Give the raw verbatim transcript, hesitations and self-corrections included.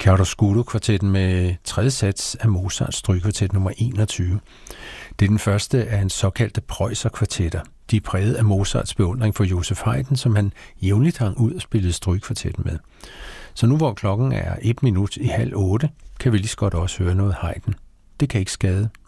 Chiaroscuro-kvartetten med tredje sats af Mozarts strygekvartet nummer enogtyve. Det er den første af en såkaldte Preußer-kvartetter. De er præget af Mozarts beundring for Joseph Haydn, som han jævnligt hang ud og spillede strygekvartetten med. Så nu hvor klokken er et minut i halv otte, kan vi lige så godt også høre noget Haydn. Det kan ikke skade.